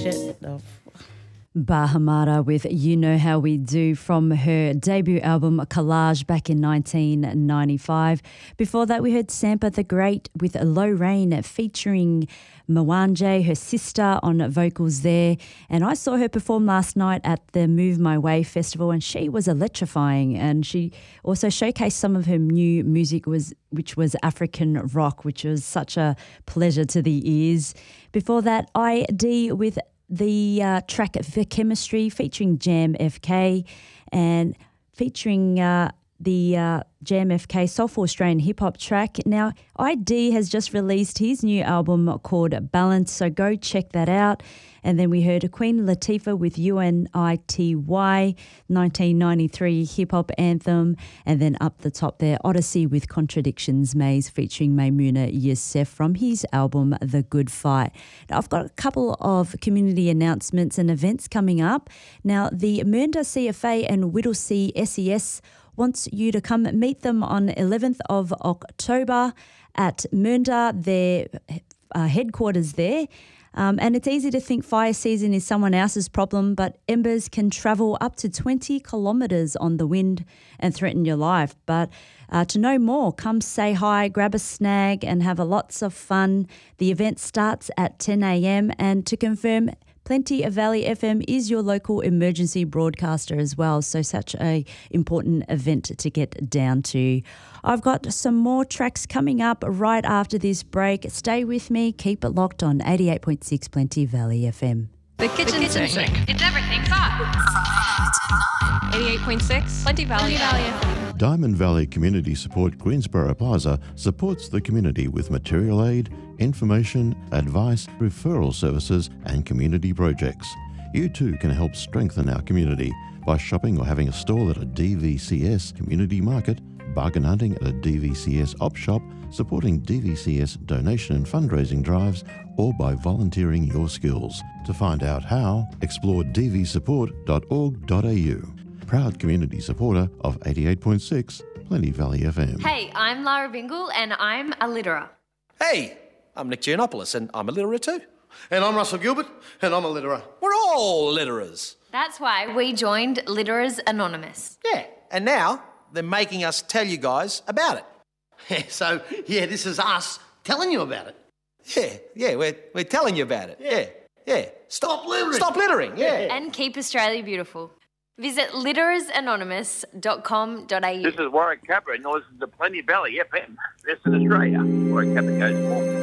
shit. Oh. Bahamara with You Know How We Do from her debut album Collage back in 1995. Before that, we heard Sampa the Great with Low Rain featuring Mwanje, her sister, on vocals there. And I saw her perform last night at the Move My Way festival, and she was electrifying. And she also showcased some of her new music, which was African rock, which was such a pleasure to the ears. Before that, ID with the track The Chemistry featuring Jam FK and featuring the Jam FK Soulful Australian hip hop track. Now, ID has just released his new album called Balance, so go check that out. And then we heard Queen Latifah with UNITY, 1993 hip hop anthem. And then up the top there, Odyssey with Contradictions Maze featuring Maimouna Youssef from his album The Good Fight. Now, I've got a couple of community announcements and events coming up. Now, the Mernda CFA and Whittlesea SES wants you to come meet them on 11th of October at Mernda, their headquarters there. And it's easy to think fire season is someone else's problem, but embers can travel up to 20 kilometres on the wind and threaten your life. But to know more, come say hi, grab a snag and have lots of fun. The event starts at 10 a.m. and to confirm, Plenty of Valley FM is your local emergency broadcaster as well, so such a important event to get down to. I've got some more tracks coming up right after this break. Stay with me, keep it locked on 88.6 Plenty Valley FM. The kitchen sink. It's everything fun. 88.6 Plenty Valley FM. Diamond Valley Community Support Greensboro Plaza supports the community with material aid, information, advice, referral services and community projects. You too can help strengthen our community by shopping or having a stall at a DVCS community market, bargain hunting at a DVCS op shop, supporting DVCS donation and fundraising drives, or by volunteering your skills. To find out how, explore dvsupport.org.au. Proud community supporter of 88.6 Plenty Valley FM. Hey, I'm Lara Bingle and I'm a litterer. Hey, I'm Nick Giannopoulos and I'm a litterer too. And I'm Russell Gilbert and I'm a litterer. We're all litterers. That's why we joined Litterers Anonymous. Yeah, and now they're making us tell you guys about it. So, this is us telling you about it. We're telling you about it. Yeah. Stop littering. Stop littering, yeah. And keep Australia beautiful. Visit litterersanonymous.com.au. This is Warwick Capper and you're listening to Plenty Valley FM. Western Australia. Warwick Capper goes more.